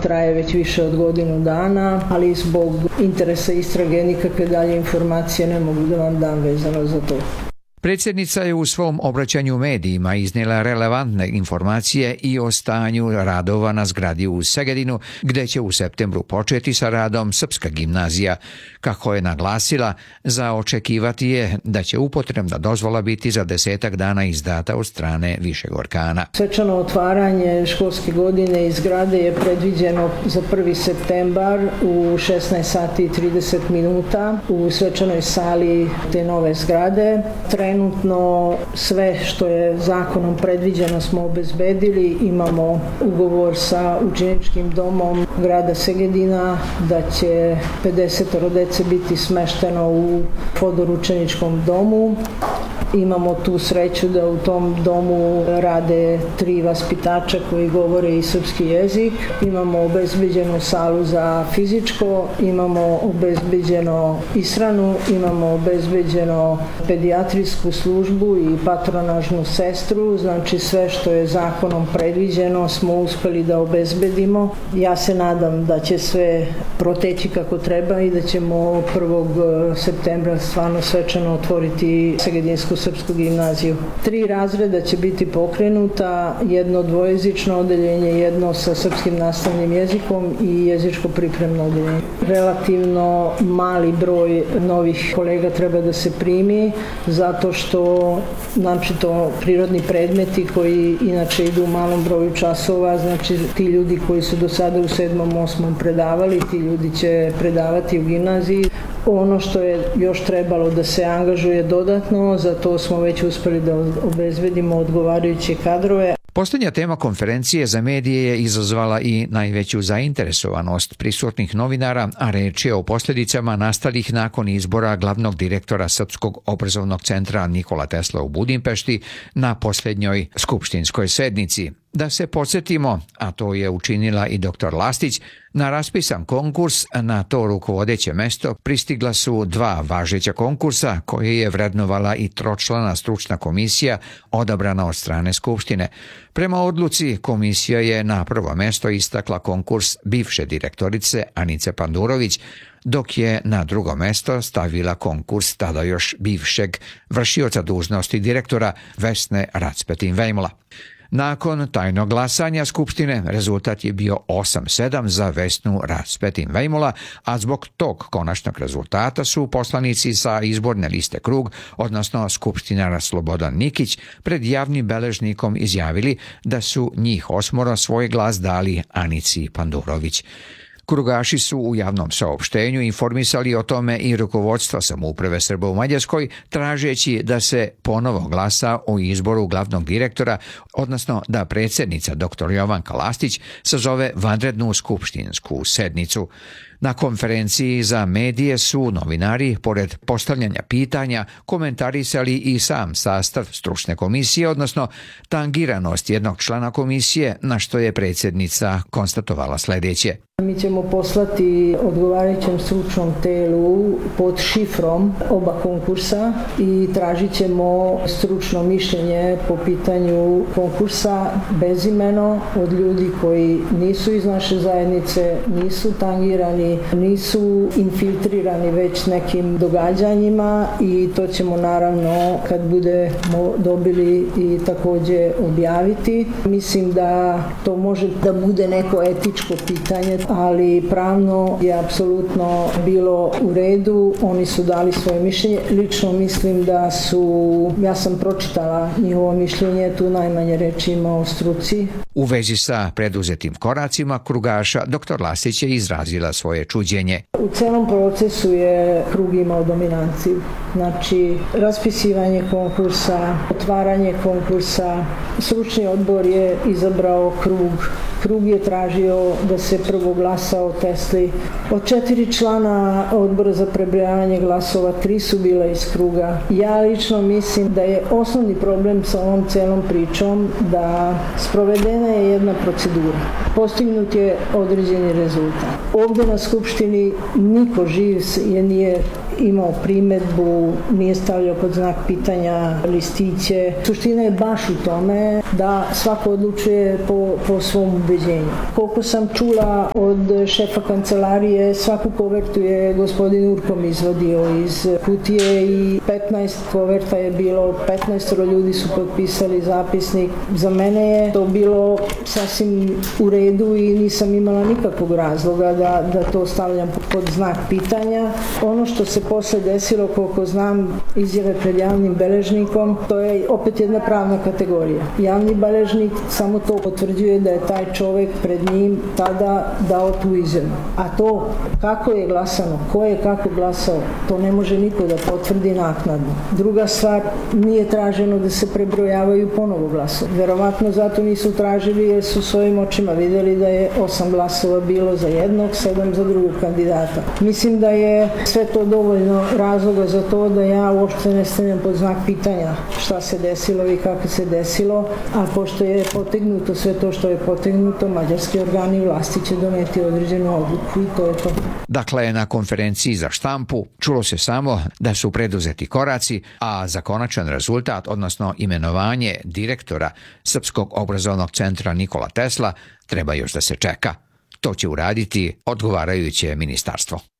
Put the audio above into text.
traje već više od godinu dana, ali zbog interesa istrage nikakve dalje informacije ne mogu da vam dam vezano za to. Predsjednica je u svom obraćanju medijima iznijela relevantne informacije i o stanju radova na zgradi u Segedinu, gdje će u septembru početi sa radom Srpska gimnazija. Kako je naglasila, za očekivati je da će upotrebna dozvola biti za 10 dana izdata od strane višeg organa. Svečano otvaranje školske godine iz zgrade je predviđeno za 1. septembar u 16 sati i 30 minuta u svečanoj sali te nove zgrade. Trenutno sve što je zakonom predviđeno smo obezbedili. Imamo ugovor sa učeničkim domom grada Segedina da će 50 dece biti smešteno u Fodor učeničkom domu. Imamo tu sreću da u tom domu rade 3 vaspitača koji govore i srpski jezik. Imamo obezbeđenu salu za fizičko, imamo obezbeđeno ishranu, imamo obezbeđeno pedijatrijsku službu i patronažnu sestru. Znači sve što je zakonom predviđeno smo uspeli da obezbedimo. Ja se nadam da će sve proteći kako treba i da ćemo 1. septembra stvarno svečano otvoriti Segedinsku Srpsku gimnaziju. 3 razreda će biti pokrenuta, jedno dvojezično odeljenje, jedno sa srpskim nastavnim jezikom i jezičko pripremno odeljenje. Relativno mali broj novih kolega treba da se primi, zato što to prirodni predmeti koji inače idu u malom broju časova, znači ti ljudi koji su do sada u 7. 8. predavali, ti ljudi će predavati u gimnaziji. Ono što je još trebalo da se angažuje dodatno, za to smo već uspeli da obezbedimo odgovarajuće kadrove. Posljednja tema konferencije za medije je izazvala i najveću zainteresovanost prisutnih novinara, a reč je o posljedicama nastalih nakon izbora glavnog direktora Srpskog obrazovnog centra Nikola Tesla u Budimpešti na posljednjoj skupštinskoj sednici. Da se podsjetimo, a to je učinila i dr. Lastić, na raspisan konkurs na to rukovodeće mesto pristigla su 2 važeća konkursa koje je vrednovala i 3-člana stručna komisija odabrana od strane Skupštine. Prema odluci, komisija je na prvo mesto istakla konkurs bivše direktorice Anice Pandurović, dok je na drugo mesto stavila konkurs tada još bivšeg vršioca dužnosti direktora Vesne Racpetin-Vejmola. Nakon tajnog glasanja Skupštine rezultat je bio 8-7 za Vesnu Racpetin-Vejmola, a zbog tog konačnog rezultata su poslanici sa izborne liste Krug, odnosno skupštinar Slobodan Nikić, pred javnim beležnikom izjavili da su njih 8 svoj glas dali Anici Pandurović. Krugaši su u javnom saopštenju informisali o tome i rukovodstvo samouprave Srba u Mađarskoj, tražeći da se ponovo glasa o izboru glavnog direktora, odnosno da predsjednica dr. Jovanka Lastić sazove vanrednu skupštinsku sednicu. Na konferenciji za medije su novinari, pored postavljanja pitanja, komentarisali i sam sastav stručne komisije, odnosno tangiranost jednog člana komisije, na što je predsjednica konstatovala sljedeće. Mi ćemo poslati odgovarajućem stručnom telu pod šifrom oba konkursa i tražit ćemo stručno mišljenje po pitanju konkursa bezimeno od ljudi koji nisu iz naše zajednice, nisu tangirani, nisu infiltrirani već nekim događanjima i to ćemo naravno kad budemo dobili i također objaviti. Mislim da to može da bude neko etičko pitanje, ali pravno je apsolutno bilo u redu. Oni su dali svoje mišljenje. Lično mislim da ja sam pročitala njihovo mišljenje, tu najmanje reči ima o struci. U vezi sa preduzetim koracima Krugaša, dr. Lastić je izrazila svoje čuđenje. U celom procesu je Krug imao dominanciju. Znači, raspisivanje konkursa, otvaranje konkursa, stručni odbor je izabrao Krug. Krug je tražio da se prvo glasa o Tesli. Od 4 člana odbora za prebrojavanje glasova 3 su bila iz Kruga. Ja lično mislim da je osnovni problem sa ovom celom pričom da sprovedena je jedna procedura. Postignut je određeni rezultat. Ovdje na Skupštini niko živ je nije imao primedbu, nije stavljao pod znak pitanja listiće. Suština je baš u tome da svako odlučuje po svom ubeđenju. Koliko sam čula od šefa kancelarije, svaku kovertu je gospodin Urkom izvadio iz kutije i 15 koverta je bilo, 15 ljudi su potpisali zapisnik. Za mene je to bilo sasvim u redu i nisam imala nikakvog razloga da to stavljam pod znak pitanja. Ono što se posle desilo, koliko znam, izjave pred javnim beležnikom, to je opet jedna pravna kategorija. Javni beležnik samo to potvrđuje da je taj čovjek pred njim tada dao tu izjavu. A to kako je glasano, ko je kako glasao, to ne može niko da potvrdi naknadno. Druga stvar, nije traženo da se prebrojavaju ponovo glasovi. Verovatno zato nisu tražili jer su svojim očima vidjeli da je 8 glasova bilo za jednog, 7 za drugog kandidata. Mislim da je sve to dovoljno razloga za to da ja uopšte ne stavljam pod znak pitanja šta se desilo i kako se desilo, a pošto je potegnuto sve to što je potegnuto, mađarski organi vlasti će doneti određenu odluku i to je to. Dakle, na konferenciji za štampu čulo se samo da su preduzeti koraci, a za konačan rezultat, odnosno imenovanje direktora Srpskog obrazovnog centra Nikola Tesla, treba još da se čeka. To će uraditi odgovarajuće ministarstvo.